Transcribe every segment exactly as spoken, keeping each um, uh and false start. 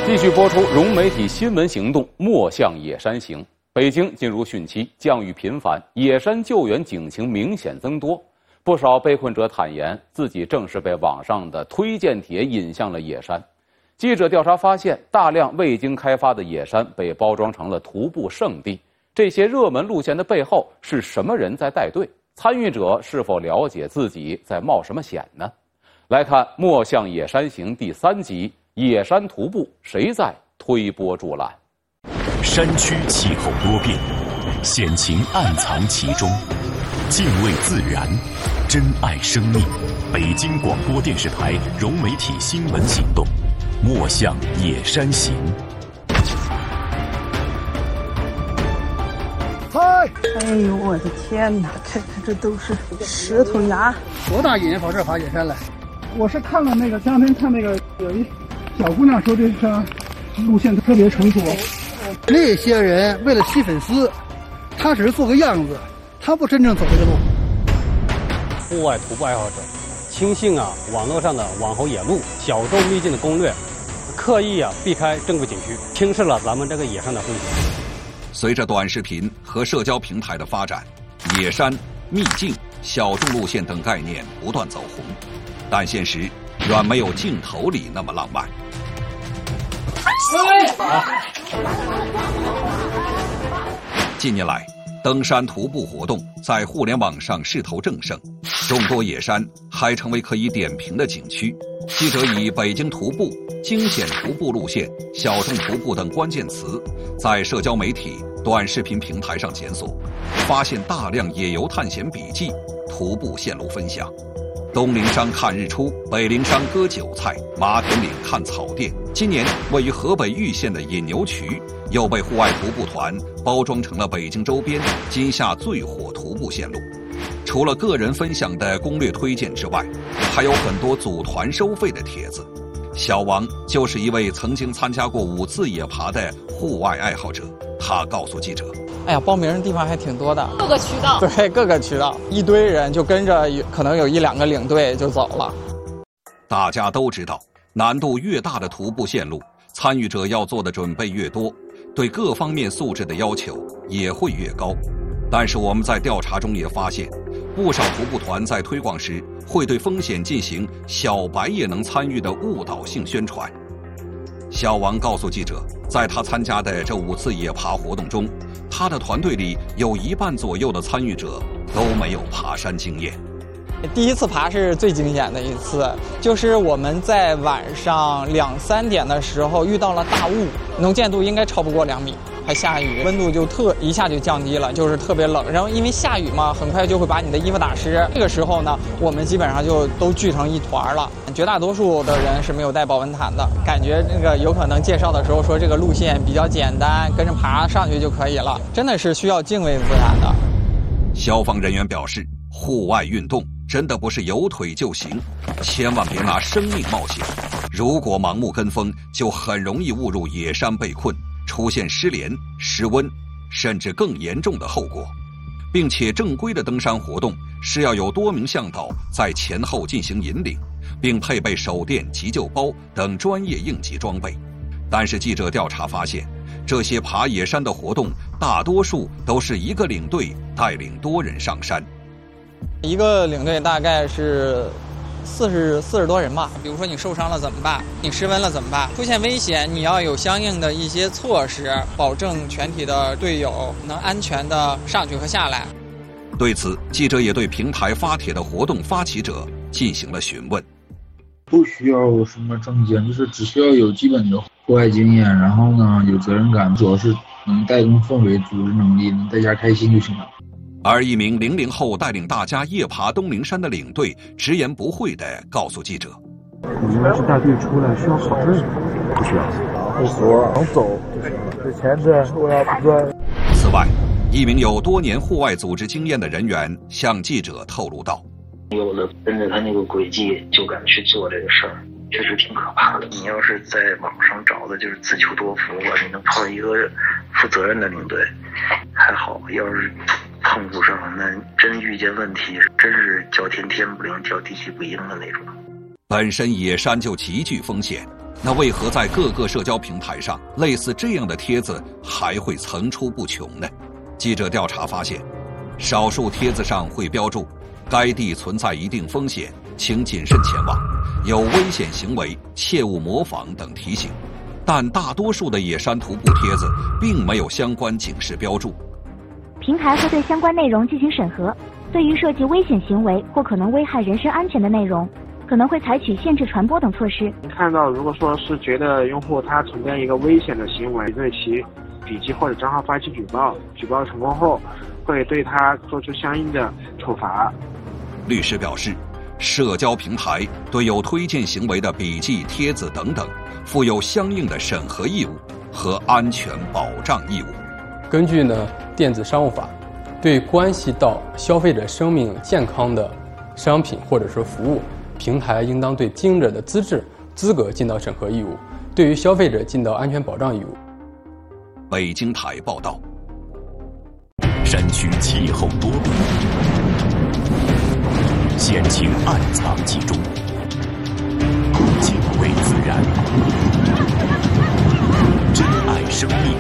继续播出融媒体新闻行动莫向野山行。北京进入汛期，降雨频繁，野山救援警情明显增多。不少被困者坦言，自己正是被网上的推荐帖引向了野山。记者调查发现，大量未经开发的野山被包装成了徒步圣地。这些热门路线的背后是什么人在带队？参与者是否了解自己在冒什么险呢？来看《莫向野山行》第三集：野山徒步，谁在推波助澜？ 山区气候多变，险情暗藏其中。敬畏自然，珍爱生命。北京广播电视台融媒体新闻行动，莫向野山行。 嗨！哎呦，我的天哪！看看这都是石头崖， 多大瘾跑这儿爬野山来？ 我是看了那个，前两天看那个有一小姑娘说这个路线特别成熟。 那些人为了吸粉丝，他只是做个样子，他不真正走这个路。 户外徒步爱好者轻信啊网络上的网红野路、小众秘境的攻略，刻意啊避开正规景区，轻视了咱们这个野山的风景。 随着短视频和社交平台的发展，野山、秘境、小众路线等概念不断走红，但现实远没有镜头里那么浪漫。近年来，登山徒步活动在互联网上势头正盛，众多野山还成为可以点评的景区。记者以北京徒步、惊险徒步路线、小众徒步等关键词，在社交媒体、短视频平台上检索，发现大量野游探险笔记、徒步线路分享。东陵山看日出，北陵山割韭菜，马田岭看草甸。今年位于河北玉县的引牛渠又被户外徒步团包装成了北京周边今夏最火徒步线路。除了个人分享的攻略推荐之外，还有很多组团收费的帖子。小王就是一位曾经参加过五次野爬的户外爱好者，他告诉记者： 哎呀，报名的地方还挺多的， 各个渠道， 对，各个渠道，一堆人就跟着，可能有一两个领队就走了。 大家都知道，难度越大的徒步线路，参与者要做的准备越多，对各方面素质的要求也会越高。但是我们在调查中也发现，不少徒步团在推广时会对风险进行小白也能参与的误导性宣传。小王告诉记者，在他参加的这五次野爬活动中，他的团队里有一半左右的参与者都没有爬山经验。 第一次爬是最惊险的一次，就是我们在晚上两三点的时候遇到了大雾，能见度应该超不过两米，还下雨，温度就特一下就降低了，就是特别冷。然后因为下雨嘛，很快就会把你的衣服打湿。这个时候呢，我们基本上就都聚成一团了。绝大多数的人是没有带保温毯的，感觉那个有可能介绍的时候说这个路线比较简单，跟着爬上去就可以了，真的是需要敬畏自然的。 消防人员表示，户外运动真的不是有腿就行，千万别拿生命冒险。如果盲目跟风，就很容易误入野山被困，出现失联、失温，甚至更严重的后果。并且正规的登山活动是要有多名向导在前后进行引领，并配备手电、急救包等专业应急装备。但是记者调查发现，这些爬野山的活动大多数都是一个领队带领多人上山。 一个领队大概是四十四十多人吧。比如说你受伤了怎么办？你失温了怎么办？出现危险，你要有相应的一些措施，保证全体的队友能安全的上去和下来。 对此，记者也对平台发帖的活动发起者进行了询问。 不需要什么证件，就是只需要有基本的户外经验，然后呢有责任感，主要是能带动氛围、组织能力，能大家开心就行了。 而一名零零后带领大家夜爬东陵山的领队直言不讳地告诉记者：“ 我们要是带队出来，需要考证吗？不需要， 不说能走就行了。这前置我要不转。” 此外，一名有多年户外组织经验的人员向记者透露道：“ 有的跟着他那个轨迹就敢去做这个事儿，确实挺可怕的。你要是在网上找的，就是自求多福了。你能碰一个负责任的领队，还好；要是碰不上，那真遇见问题，真是叫天天不灵，叫地地不应的那种。” 本身野山就极具风险， 那为何在各个社交平台上，类似这样的帖子还会层出不穷呢？记者调查发现，少数帖子上会标注该地存在一定风险，请谨慎前往，有危险行为切勿模仿等提醒，但大多数的野山徒步帖子并没有相关警示标注。 平台会对相关内容进行审核，对于涉及危险行为或可能危害人身安全的内容，可能会采取限制传播等措施。 看到如果说是觉得用户他存在一个危险的行为，对其笔记或者账号发起举报，举报成功后会对他做出相应的处罚。 律师表示，社交平台对有推荐行为的笔记、帖子等等，负有相应的审核义务和安全保障义务。 根据呢电子商务法，对关系到消费者生命健康的商品或者说服务，平台应当对经营者的资质、资格尽到审核义务，对于消费者尽到安全保障义务。 北京台报道。 山区气候多变，险情暗藏其中，敬畏自然，珍爱生命，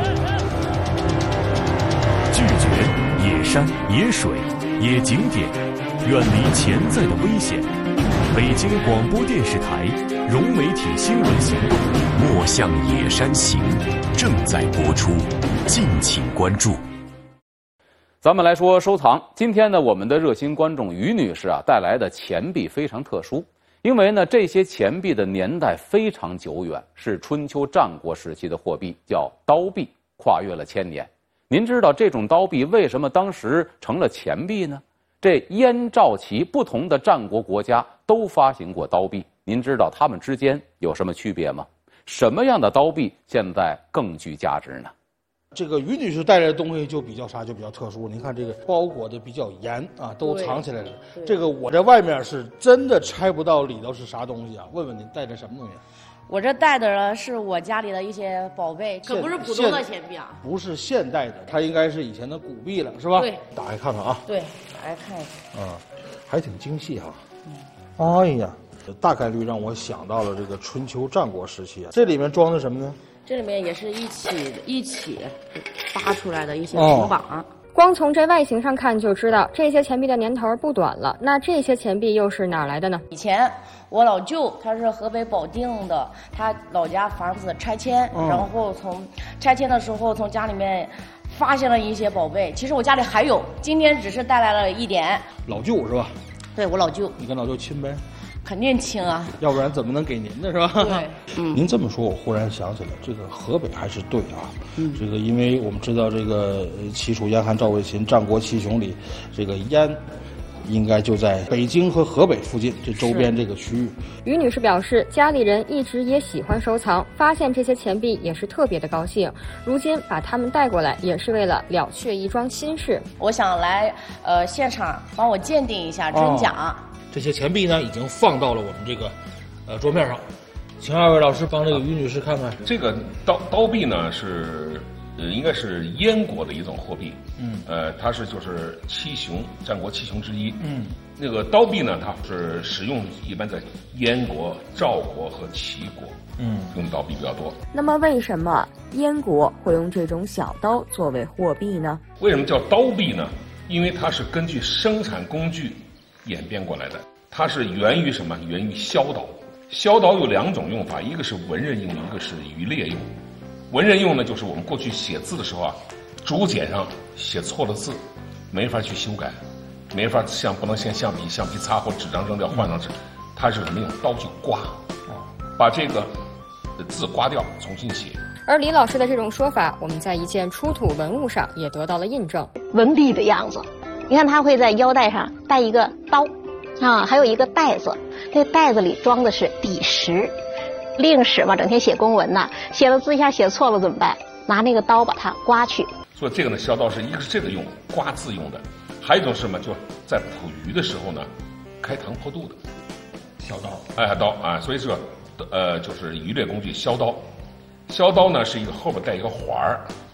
拒绝野山、野水、野景点，远离潜在的危险。北京广播电视台融媒体新闻行动“莫向野山行”正在播出，敬请关注。 咱们来说收藏。今天呢，我们的热心观众于女士啊带来的钱币非常特殊，因为呢这些钱币的年代非常久远，是春秋战国时期的货币，叫刀币，跨越了千年。您知道这种刀币为什么当时成了钱币呢？这燕、赵、齐不同的战国国家都发行过刀币，您知道它们之间有什么区别吗？什么样的刀币现在更具价值呢？ 这个于女士带来的东西就比较啥，就比较特殊。您看这个包裹的比较严啊，都藏起来了。这个我在外面是真的猜不到里头是啥东西啊。问问您带着什么东西？ 我这带的呢是我家里的一些宝贝，可不是普通的钱币啊， 不是现代的，它应该是以前的古币了，是吧？ 对， 打开看看啊。 对，打开看一看。啊，还挺精细哈。嗯。哎呀，大概率让我想到了这个春秋战国时期啊。这里面装的什么呢？ 这里面也是一起一起扒出来的一些铜板。哦， 光从这外形上看就知道，这些钱币的年头不短了。那这些钱币又是哪儿来的呢？ 以前我老舅他是河北保定的，他老家房子拆迁，嗯、然后从拆迁的时候从家里面发现了一些宝贝。其实我家里还有，今天只是带来了一点。 老舅是吧？ 对，我老舅。 你跟老舅亲呗？ 肯定亲啊， 要不然怎么能给您的是吧？ 对，嗯， 您这么说，我忽然想起来，这个河北还是对啊。嗯，这个因为我们知道，这个齐楚燕韩赵魏秦战国七雄里，这个燕应该就在北京和河北附近这周边这个区域。 于女士表示，家里人一直也喜欢收藏，发现这些钱币也是特别的高兴。如今把它们带过来，也是为了了却一桩心事。 我想来呃现场帮我鉴定一下真假。哦， 这些钱币呢，已经放到了我们这个，呃，桌面上，请二位老师帮这个于女士看看。 这个刀刀币呢是，呃，应该是燕国的一种货币，嗯，呃，它是就是七雄战国七雄之一，嗯，那个刀币呢，它是使用一般在燕国、赵国和齐国，嗯，用刀币比较多。 那么为什么燕国会用这种小刀作为货币呢？ 为什么叫刀币呢？因为它是根据生产工具演变过来的，它是源于什么？源于削刀。削刀有两种用法，一个是文人用，一个是渔猎用。文人用呢，就是我们过去写字的时候啊，竹简上写错了字，没法去修改，没法像不能先橡皮橡皮擦或纸张扔掉换上纸，它是什么用刀去刮，把这个字刮掉，重新写。 而李老师的这种说法，我们在一件出土文物上也得到了印证。 文笔的样子。你看他会在腰带上带一个刀，啊，还有一个袋子，这袋子里装的是底石。令史嘛，整天写公文呢，写了字一下写错了怎么办？拿那个刀把它刮去。 所以这个呢，削刀是一个是这个用刮字用的，还有一种是什么？就在捕鱼的时候呢，开膛破肚的削刀， 哎，刀啊，所以这个呃就是渔猎工具削刀。削刀呢是一个后边带一个环儿，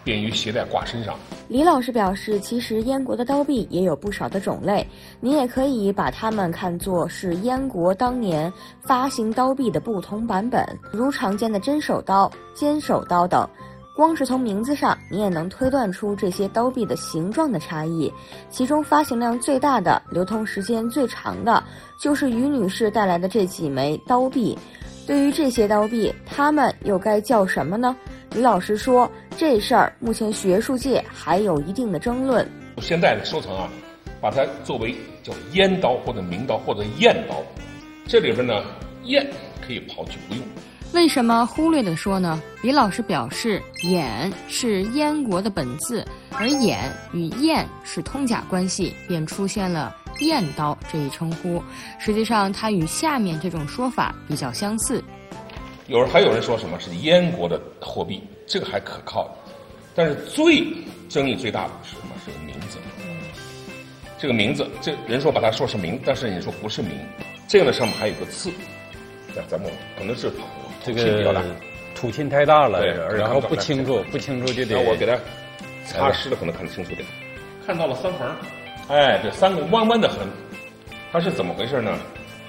便于携带挂身上。 李老师表示，其实燕国的刀币也有不少的种类，你也可以把它们看作是燕国当年发行刀币的不同版本，如常见的真手刀、尖手刀等。光是从名字上，你也能推断出这些刀币的形状的差异。其中发行量最大的、流通时间最长的，就是于女士带来的这几枚刀币。对于这些刀币，它们又该叫什么呢？李老师说，这事儿目前学术界还有一定的争论。 现在的收藏啊，把它作为叫燕刀或者明刀或者燕刀，这里边呢，燕可以刨去不用。 为什么忽略的说呢？李老师表示，眼是燕国的本字，而眼与燕是通假关系，便出现了燕刀这一称呼。实际上，它与下面这种说法比较相似。 有人还有人说什么是燕国的货币，这个还可靠，但是最争议最大的是什么？是名字。这个名字，这人说把它说是名，但是你说不是名。这个呢上面还有个刺，咱们可能是这个土沁太大了，然后不清楚，不清楚就得。 我给它擦湿了，可能看得清楚点。看到了三横，哎，这三个弯弯的横，它是怎么回事呢？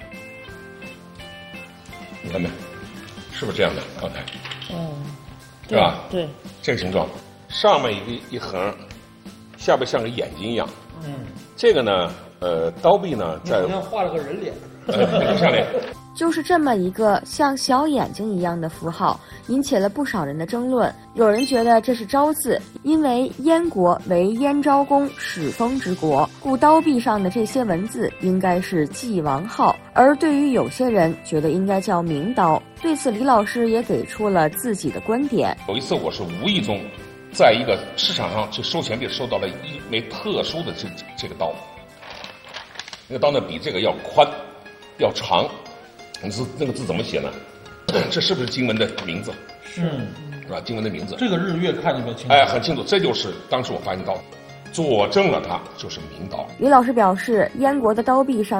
你看没？是不是这样的？刚才， 嗯， 是吧？ 对， 这个形状，上面一个一横，下边像个眼睛一样。 嗯， 这个呢，呃，刀币呢，在好像画了个人脸， 呃、上面。 就是这么一个像小眼睛一样的符号，引起了不少人的争论。有人觉得这是招字，因为燕国为燕昭公始封之国，故刀币上的这些文字应该是祭王号。而对于有些人觉得应该叫明刀，对此李老师也给出了自己的观点。 有一次我是无意中在一个市场上去收钱币，收到了一枚特殊的这这个刀，那个刀呢比这个要宽，要长。你字那个字怎么写呢？这是不是经文的名字？ 是， 是吧？经文的名字。 这个日月看就比较清楚。 哎，很清楚，这就是当时我发现刀，佐证了它就是明刀。 李老师表示，燕国的刀币上